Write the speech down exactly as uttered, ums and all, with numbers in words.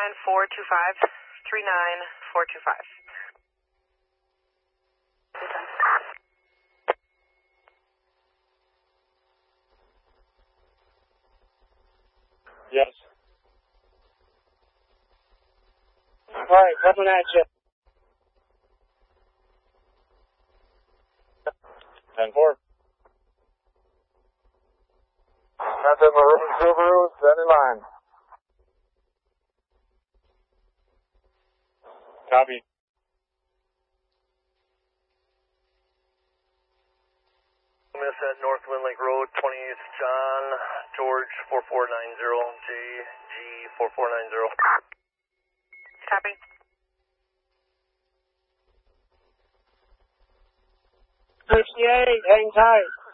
nine four two five. three nine four two five. Yes. All right, coming at you. ten four. That's a Maroon Subaru, set in line. Copy. Miss at North Wind Lake Road, twentieth John, George four four nine zero, J G four four nine zero. Copy. sixty-eight, hang tight.